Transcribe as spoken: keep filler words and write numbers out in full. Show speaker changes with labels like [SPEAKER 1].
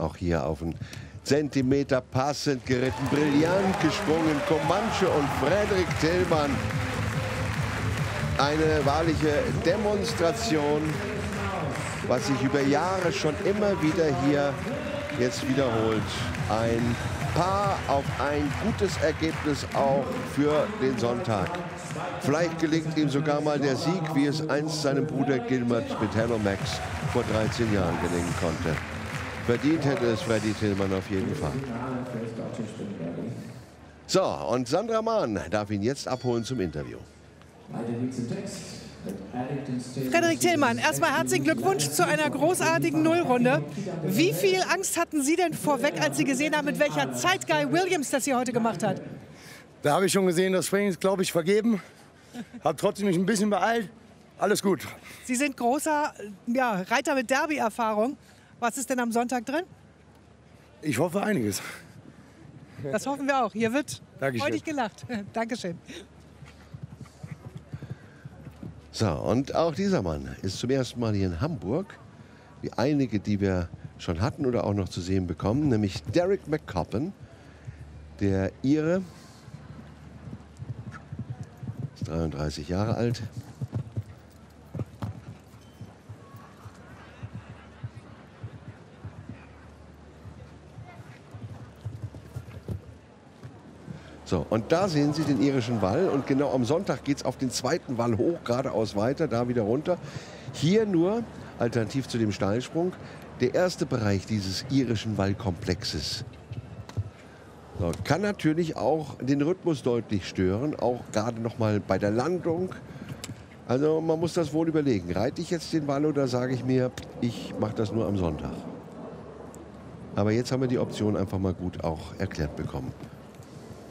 [SPEAKER 1] Auch hier auf einen Zentimeter passend geritten, brillant gesprungen. Comanche und Frederik Tillmann. Eine wahrliche Demonstration, was sich über Jahre schon immer wieder hier jetzt wiederholt. Ein Paar auf ein gutes Ergebnis auch für den Sonntag. Vielleicht gelingt ihm sogar mal der Sieg, wie es einst seinem Bruder Gilbert mit Hello Max vor dreizehn Jahren gelingen konnte. Verdient hätte es Freddy Tillmann auf jeden Fall. So, und Sandra Mahn darf ihn jetzt abholen zum Interview.
[SPEAKER 2] Frederik Tillmann, erstmal herzlichen Glückwunsch zu einer großartigen Nullrunde. Wie viel Angst hatten Sie denn vorweg, als Sie gesehen haben, mit welcher Zeit Guy Williams das hier heute gemacht hat?
[SPEAKER 3] Da habe ich schon gesehen, das Springen ist, glaube ich, vergeben. Habe trotzdem mich ein bisschen beeilt. Alles gut.
[SPEAKER 2] Sie sind großer ja, Reiter mit Derby-Erfahrung. Was ist denn am Sonntag drin?
[SPEAKER 3] Ich hoffe einiges.
[SPEAKER 2] Das hoffen wir auch. Hier wird
[SPEAKER 3] Dankeschön.
[SPEAKER 2] freudig gelacht. Dankeschön.
[SPEAKER 1] So, und auch dieser Mann ist zum ersten Mal hier in Hamburg, wie einige, die wir schon hatten oder auch noch zu sehen bekommen, nämlich Derek McCoppin, der Ire, ist dreiunddreißig Jahre alt. So, und da sehen Sie den irischen Wall und genau am Sonntag geht es auf den zweiten Wall hoch, geradeaus weiter, da wieder runter. Hier nur, alternativ zu dem Steilsprung, der erste Bereich dieses irischen Wallkomplexes. So, kann natürlich auch den Rhythmus deutlich stören, auch gerade noch mal bei der Landung. Also man muss das wohl überlegen. Reite ich jetzt den Wall oder sage ich mir, ich mache das nur am Sonntag? Aber jetzt haben wir die Option einfach mal gut auch erklärt bekommen.